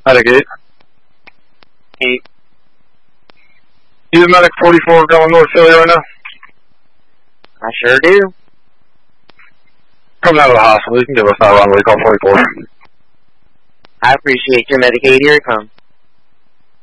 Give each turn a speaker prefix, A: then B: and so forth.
A: Medicaid.
B: Hey.
A: You the medic 44 going North Philly right now?
B: I sure do.
A: Coming out of the hospital, you can give us that runway, call 44.
B: I appreciate your Medicaid. Here it comes.